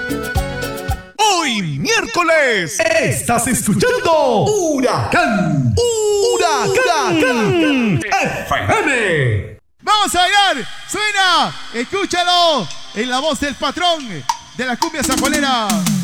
Hoy miércoles estás escuchando Huracán FM. Vamos a bailar, suena, escúchalo en la voz del patrón de la cumbia sanjuanera.